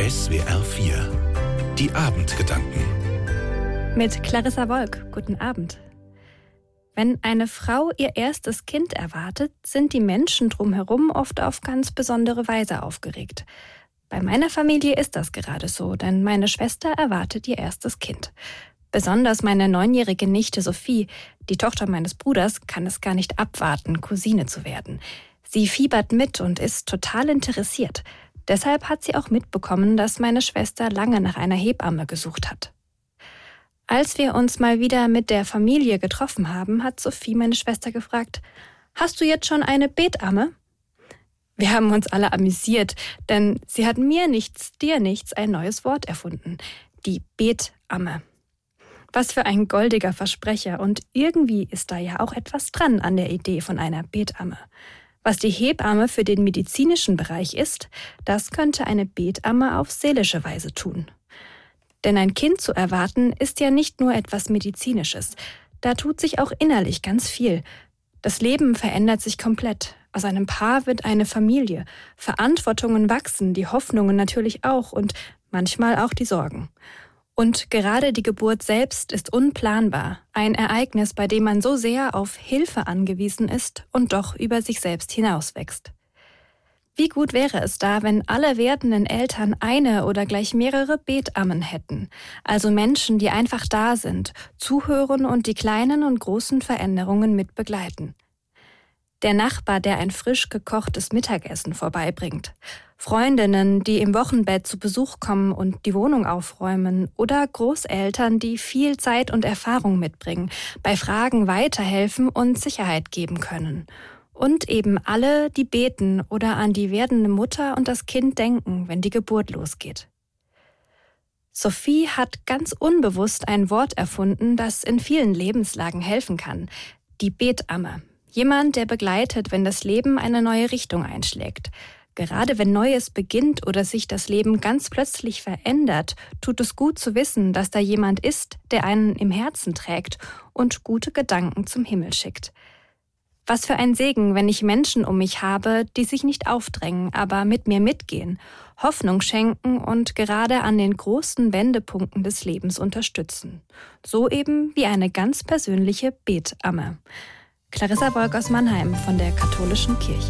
SWR 4. Die Abendgedanken. Mit Clarissa Wolk. Guten Abend. Wenn eine Frau ihr erstes Kind erwartet, sind die Menschen drumherum oft auf ganz besondere Weise aufgeregt. Bei meiner Familie ist das gerade so, denn meine Schwester erwartet ihr erstes Kind. Besonders meine 9-jährige Nichte Sophie, die Tochter meines Bruders, kann es gar nicht abwarten, Cousine zu werden. Sie fiebert mit und ist total interessiert. Deshalb hat sie auch mitbekommen, dass meine Schwester lange nach einer Hebamme gesucht hat. Als wir uns mal wieder mit der Familie getroffen haben, hat Sophie meine Schwester gefragt: Hast du jetzt schon eine Betamme? Wir haben uns alle amüsiert, denn sie hat mir nichts, dir nichts ein neues Wort erfunden. Die Betamme. Was für ein goldiger Versprecher, und irgendwie ist da ja auch etwas dran an der Idee von einer Betamme. Was die Hebamme für den medizinischen Bereich ist, das könnte eine Betamme auf seelische Weise tun. Denn ein Kind zu erwarten ist ja nicht nur etwas Medizinisches. Da tut sich auch innerlich ganz viel. Das Leben verändert sich komplett. Aus einem Paar wird eine Familie. Verantwortungen wachsen, die Hoffnungen natürlich auch und manchmal auch die Sorgen. Und gerade die Geburt selbst ist unplanbar. Ein Ereignis, bei dem man so sehr auf Hilfe angewiesen ist und doch über sich selbst hinauswächst. Wie gut wäre es da, wenn alle werdenden Eltern eine oder gleich mehrere Betammen hätten. Also Menschen, die einfach da sind, zuhören und die kleinen und großen Veränderungen mit begleiten. Der Nachbar, der ein frisch gekochtes Mittagessen vorbeibringt. Freundinnen, die im Wochenbett zu Besuch kommen und die Wohnung aufräumen. Oder Großeltern, die viel Zeit und Erfahrung mitbringen, bei Fragen weiterhelfen und Sicherheit geben können. Und eben alle, die beten oder an die werdende Mutter und das Kind denken, wenn die Geburt losgeht. Sophie hat ganz unbewusst ein Wort erfunden, das in vielen Lebenslagen helfen kann. Die Betamme. Jemand, der begleitet, wenn das Leben eine neue Richtung einschlägt. Gerade wenn Neues beginnt oder sich das Leben ganz plötzlich verändert, tut es gut zu wissen, dass da jemand ist, der einen im Herzen trägt und gute Gedanken zum Himmel schickt. Was für ein Segen, wenn ich Menschen um mich habe, die sich nicht aufdrängen, aber mit mir mitgehen, Hoffnung schenken und gerade an den großen Wendepunkten des Lebens unterstützen. So eben wie eine ganz persönliche Betamme. Clarissa Wolk aus Mannheim von der Katholischen Kirche.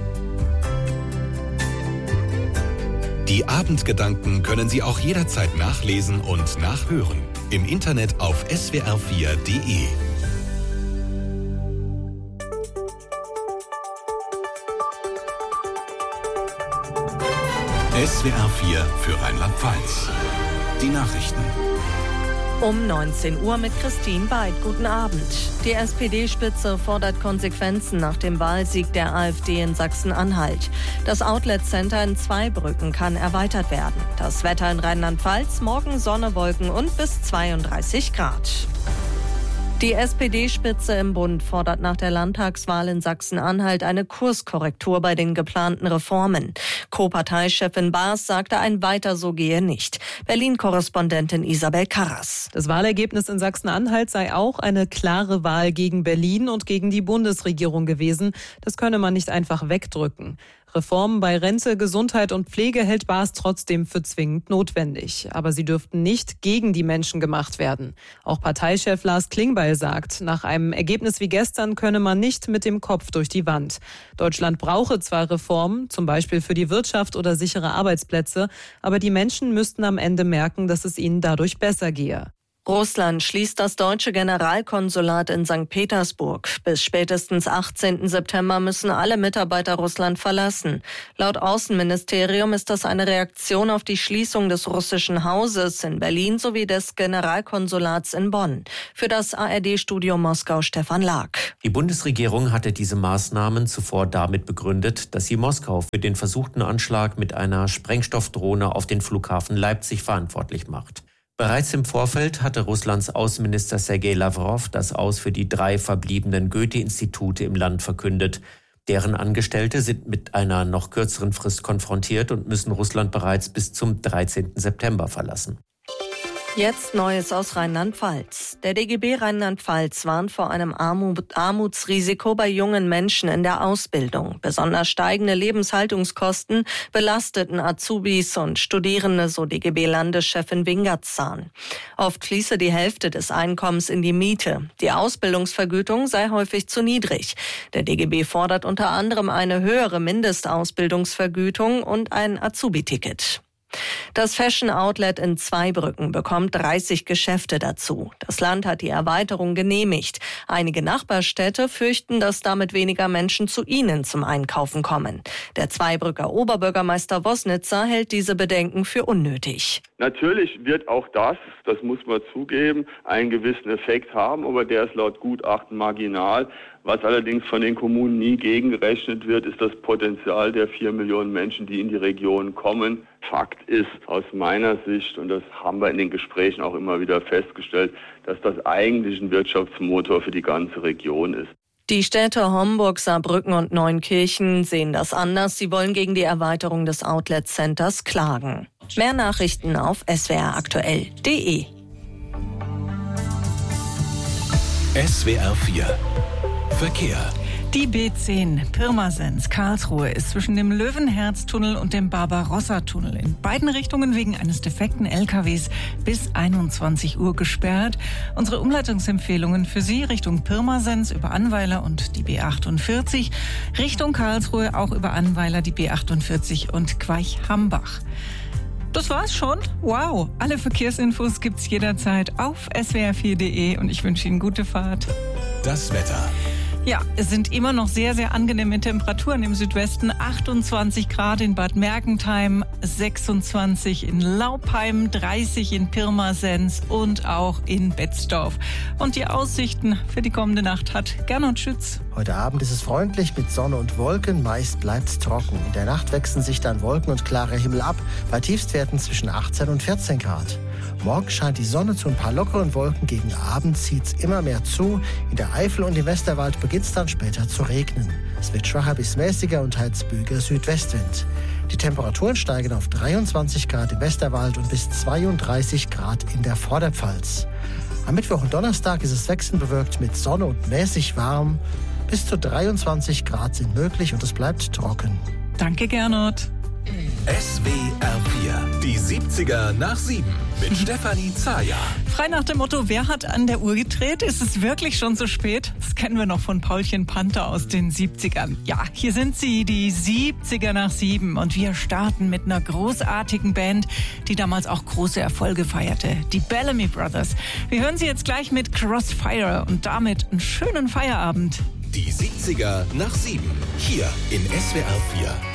Die Abendgedanken können Sie auch jederzeit nachlesen und nachhören. Im Internet auf swr4.de. SWR 4 für Rheinland-Pfalz. Die Nachrichten. Um 19 Uhr mit Christine Beid. Guten Abend. Die SPD-Spitze fordert Konsequenzen nach dem Wahlsieg der AfD in Sachsen-Anhalt. Das Outlet-Center in Zweibrücken kann erweitert werden. Das Wetter in Rheinland-Pfalz: morgen Sonne, Wolken und bis 32 Grad. Die SPD-Spitze im Bund fordert nach der Landtagswahl in Sachsen-Anhalt eine Kurskorrektur bei den geplanten Reformen. Co-Parteichefin Baas sagte, ein Weiter so gehe nicht. Berlin-Korrespondentin Isabel Karras. Das Wahlergebnis in Sachsen-Anhalt sei auch eine klare Wahl gegen Berlin und gegen die Bundesregierung gewesen. Das könne man nicht einfach wegdrücken. Reformen bei Rente, Gesundheit und Pflege hält Baas trotzdem für zwingend notwendig. Aber sie dürften nicht gegen die Menschen gemacht werden. Auch Parteichef Lars Klingbeil sagt, nach einem Ergebnis wie gestern könne man nicht mit dem Kopf durch die Wand. Deutschland brauche zwar Reformen, zum Beispiel für die Wirtschaft oder sichere Arbeitsplätze, aber die Menschen müssten am Ende merken, dass es ihnen dadurch besser gehe. Russland schließt das deutsche Generalkonsulat in St. Petersburg. Bis spätestens 18. September müssen alle Mitarbeiter Russland verlassen. Laut Außenministerium ist das eine Reaktion auf die Schließung des russischen Hauses in Berlin sowie des Generalkonsulats in Bonn. Für das ARD-Studio Moskau Stefan Lag. Die Bundesregierung hatte diese Maßnahmen zuvor damit begründet, dass sie Moskau für den versuchten Anschlag mit einer Sprengstoffdrohne auf den Flughafen Leipzig verantwortlich macht. Bereits im Vorfeld hatte Russlands Außenminister Sergei Lavrov das Aus für die 3 verbliebenen Goethe-Institute im Land verkündet. Deren Angestellte sind mit einer noch kürzeren Frist konfrontiert und müssen Russland bereits bis zum 13. September verlassen. Jetzt Neues aus Rheinland-Pfalz. Der DGB Rheinland-Pfalz warnt vor einem Armutsrisiko bei jungen Menschen in der Ausbildung. Besonders steigende Lebenshaltungskosten belasteten Azubis und Studierende, so DGB-Landeschefin Wingertzahn. Oft fließe die Hälfte des Einkommens in die Miete. Die Ausbildungsvergütung sei häufig zu niedrig. Der DGB fordert unter anderem eine höhere Mindestausbildungsvergütung und ein Azubi-Ticket. Das Fashion Outlet in Zweibrücken bekommt 30 Geschäfte dazu. Das Land hat die Erweiterung genehmigt. Einige Nachbarstädte fürchten, dass damit weniger Menschen zu ihnen zum Einkaufen kommen. Der Zweibrücker Oberbürgermeister Wosnitzer hält diese Bedenken für unnötig. Natürlich wird auch das muss man zugeben, einen gewissen Effekt haben, aber der ist laut Gutachten marginal. Was allerdings von den Kommunen nie gegengerechnet wird, ist das Potenzial der 4 Millionen Menschen, die in die Region kommen. Fakt ist aus meiner Sicht, und das haben wir in den Gesprächen auch immer wieder festgestellt, dass das eigentlich ein Wirtschaftsmotor für die ganze Region ist. Die Städte Homburg, Saarbrücken und Neunkirchen sehen das anders. Sie wollen gegen die Erweiterung des Outlet Centers klagen. Mehr Nachrichten auf swraktuell.de. SWR 4 Verkehr. Die B10 Pirmasens Karlsruhe ist zwischen dem Löwenherz-Tunnel und dem Barbarossa-Tunnel in beiden Richtungen wegen eines defekten LKWs bis 21 Uhr gesperrt. Unsere Umleitungsempfehlungen für Sie Richtung Pirmasens über Annweiler und die B48, Richtung Karlsruhe auch über Annweiler, die B48 und Queich-Hambach. Das war's schon? Wow! Alle Verkehrsinfos gibt's jederzeit auf swr4.de und ich wünsche Ihnen gute Fahrt. Das Wetter. Ja, es sind immer noch sehr, sehr angenehme Temperaturen im Südwesten. 28 Grad in Bad Mergentheim, 26 in Laupheim, 30 in Pirmasens und auch in Betzdorf. Und die Aussichten für die kommende Nacht hat Gernot Schütz. Heute Abend ist es freundlich mit Sonne und Wolken, meist bleibt es trocken. In der Nacht wechseln sich dann Wolken und klarer Himmel ab, bei Tiefstwerten zwischen 18 und 14 Grad. Morgen scheint die Sonne zu ein paar lockeren Wolken, gegen Abend zieht es immer mehr zu. In der Eifel und im Westerwald beginnt es dann später zu regnen. Es wird schwacher bis mäßiger und heizböiger Südwestwind. Die Temperaturen steigen auf 23 Grad im Westerwald und bis 32 Grad in der Vorderpfalz. Am Mittwoch und Donnerstag ist es wechselnd bewölkt mit Sonne und mäßig warm. Bis zu 23 Grad sind möglich und es bleibt trocken. Danke, Gernot. SWR 4, die 70er nach 7 mit Stefanie Zaja. Frei nach dem Motto, wer hat an der Uhr gedreht? Ist es wirklich schon so spät? Das kennen wir noch von Paulchen Panther aus den 70ern. Ja, hier sind sie, die 70er nach 7 und wir starten mit einer großartigen Band, die damals auch große Erfolge feierte, die Bellamy Brothers. Wir hören sie jetzt gleich mit Crossfire und damit einen schönen Feierabend. Die 70er nach 7, hier in SWR 4.